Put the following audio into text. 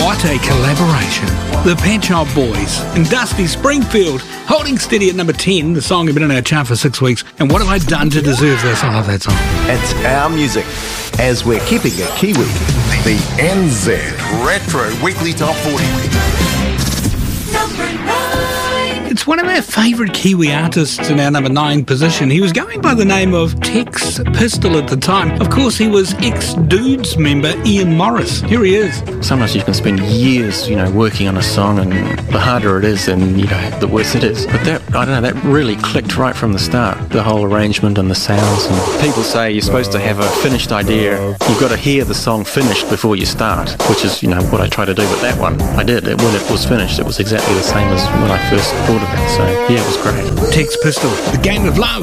What a collaboration. The Pet Shop Boys and Dusty Springfield holding steady at number 10. The song had been in our chart for 6 weeks. And what have I done to deserve this? I love that song. It's our music, as we're keeping it Kiwi. The NZ Retro Weekly Top 40. Number 9. It's one of our favourite Kiwi artists in our number 9 position. He was going by the name of Tex Pistol at the time. Of course, he was ex-Dudes member Ian Morris. Here he is. Sometimes you can spend years, working on a song, and the harder it is, and the worse it is. But that really clicked right from the start. The whole arrangement and the sounds. And people say you're supposed to have a finished idea. You've got to hear the song finished before you start, which is, what I try to do with that one. I did. When it was finished, it was exactly the same as when I first thought of it. So, yeah, it was great. Tex Pistol, The Game of Love.